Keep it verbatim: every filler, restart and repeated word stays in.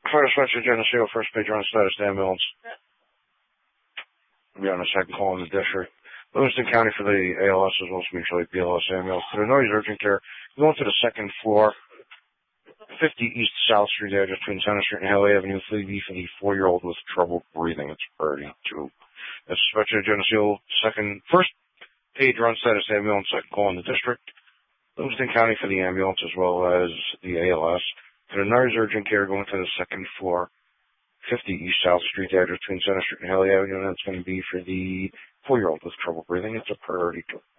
Fire dispatcher Geneseo, first page on status ambulance. We'll be on the second call in the district. Livingston County for the A L S as well as mutually B L S ambulance. To the noise urgent care, going to the second floor, fifty East South Street there, just between Center Street and Haley Avenue, Fleet B for the four-year-old with trouble breathing. It's priority two. That's dispatcher Geneseo, second, first page run status ambulance, second call in the district. Livingston County for the ambulance as well as the A L S. To the nurse urgent care going to the second floor, fifty East South Street there, between Center Street and Haley Avenue, and that's going to be for the four-year-old with trouble breathing. It's a priority two.